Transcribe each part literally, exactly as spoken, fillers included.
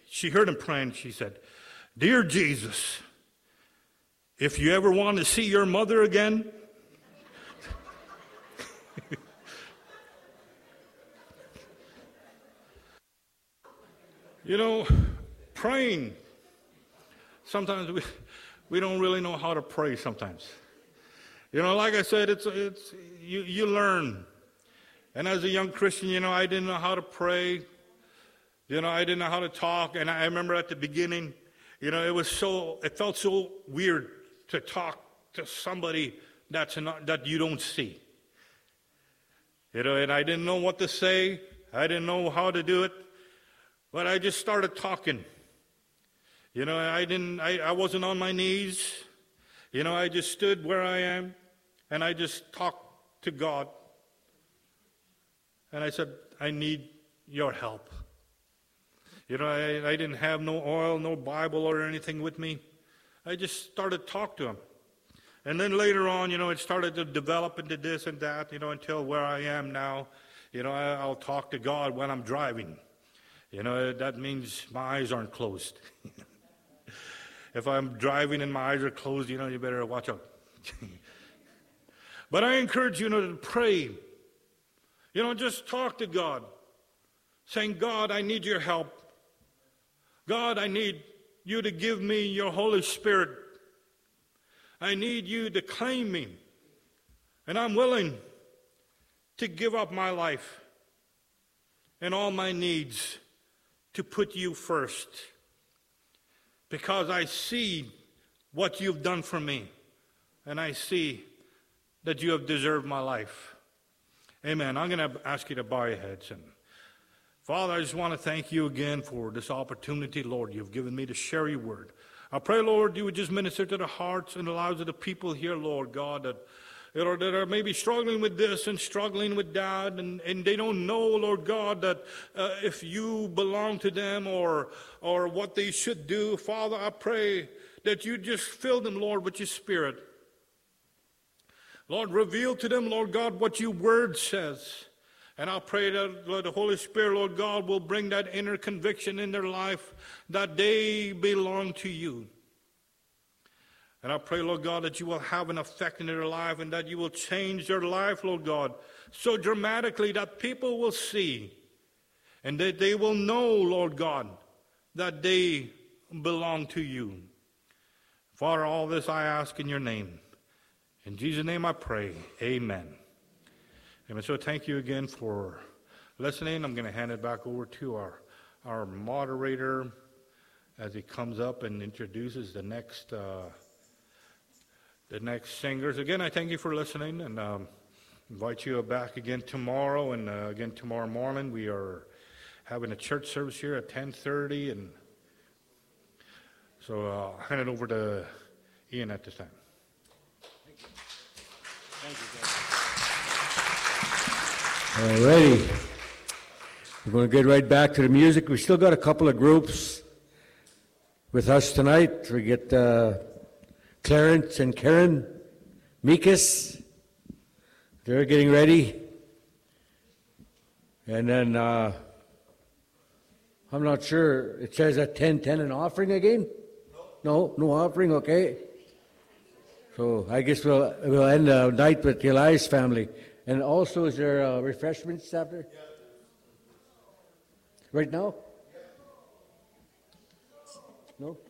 she heard him praying. She said, "Dear Jesus, if you ever want to see your mother again," you know, praying, sometimes we, we don't really know how to pray sometimes. You know, like I said, it's it's you, you learn. And as a young Christian, you know, I didn't know how to pray. You know, I didn't know how to talk. And I remember at the beginning, you know, it was so, it felt so weird to talk to somebody that's not, that you don't see. You know, and I didn't know what to say. I didn't know how to do it. But I just started talking. You know, I didn't, I, I wasn't on my knees. You know, I just stood where I am, and I just talked to God. And I said, "I need your help." You know, I, I didn't have no oil, no Bible or anything with me. I just started to talk to him. And then later on, you know, it started to develop into this and that, you know, until where I am now. You know, I, I'll talk to God when I'm driving. You know, that means my eyes aren't closed. If I'm driving and my eyes are closed, you know, you better watch out. But I encourage you, you know, to pray. You know, just talk to God, saying, "God, I need your help. God, I need you to give me your Holy Spirit. I need you to claim me. And I'm willing to give up my life and all my needs to put you first. Because I see what you've done for me. And I see that you have deserved my life." Amen. I'm going to ask you to bow your heads. And Father, I just want to thank you again for this opportunity, Lord, you've given me to share your word. I pray, Lord, you would just minister to the hearts and the lives of the people here, Lord God, that, you know, that are maybe struggling with this and struggling with that, and, and they don't know, Lord God, that uh, if you belong to them or, or what they should do. Father, I pray that you just fill them, Lord, with your Spirit. Lord, reveal to them, Lord God, what your word says. And I pray that Lord, the Holy Spirit, Lord God, will bring that inner conviction in their life that they belong to you. And I pray, Lord God, that you will have an effect in their life and that you will change their life, Lord God, so dramatically that people will see and that they will know, Lord God, that they belong to you. Father, all this I ask in your name. In Jesus' name I pray, amen. Amen. So thank you again for listening. I'm going to hand it back over to our, our moderator as he comes up and introduces the next uh, the next singers. Again, I thank you for listening, and um, invite you back again tomorrow. And uh, again tomorrow morning we are having a church service here at ten thirty. And so uh, I'll hand it over to Ian at this time. Thank you, guys. All righty. We're going to get right back to the music. We still got a couple of groups with us tonight. We get uh, Clarence and Karen Mikas. They're getting ready. And then, uh, I'm not sure, it says at ten ten an offering again? No. No, no offering, okay. So I guess we'll we'll end the night with the Elias family. And also, is there uh, refreshments after? Yeah. Right now? Yeah. No?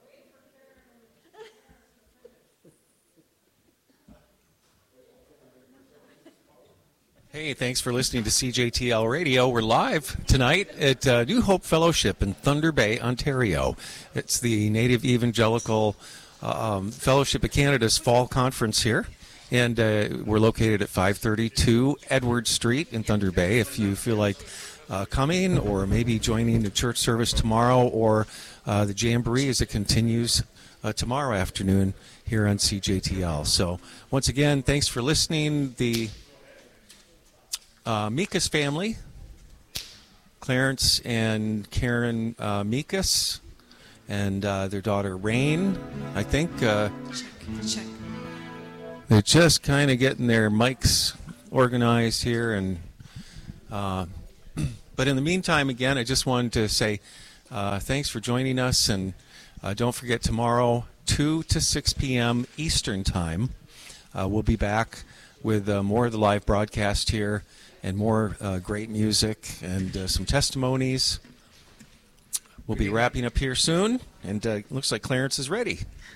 Hey, thanks for listening to C J T L Radio. We're live tonight at uh, New Hope Fellowship in Thunder Bay, Ontario. It's the Native Evangelical Um, Fellowship of Canada's fall conference here, and uh, we're located at five thirty-two Edward Street in Thunder Bay. If you feel like uh, coming or maybe joining the church service tomorrow or uh, the Jamboree as it continues uh, tomorrow afternoon here on C J T L. So once again, thanks for listening. The uh, Mikas family, Clarence and Karen uh, Mikas, and uh, their daughter Rain, I think uh, Check. they're just kind of getting their mics organized here. And uh, but in the meantime, again, I just wanted to say Uh, thanks for joining us, and uh, don't forget tomorrow, two to six p.m. Eastern Time. Uh, we'll be back with uh, more of the live broadcast here and more uh, great music and uh, some testimonies. We'll be wrapping up here soon, and uh, looks like Clarence is ready.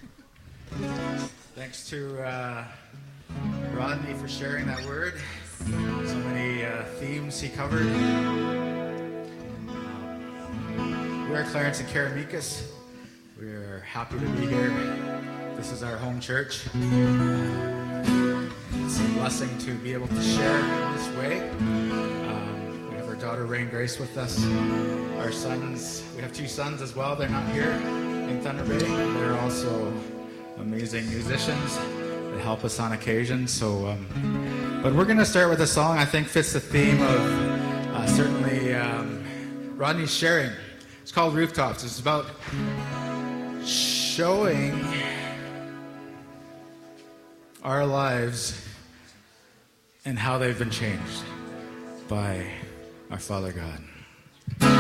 Thanks to uh, Rodney for sharing that word. So many uh, themes he covered. We are Clarence and Karen Mikas. We are happy to be here. This is our home church. It's a blessing to be able to share in this way. Um, we have our daughter Rain Grace with us. Our sons, we have two sons as well. They're not here in Thunder Bay. They're also amazing musicians. They help us on occasion. So, um, but we're going to start with a song I think fits the theme of uh, certainly um, Rodney's sharing. It's called Rooftops. It's about showing our lives and how they've been changed by our Father God.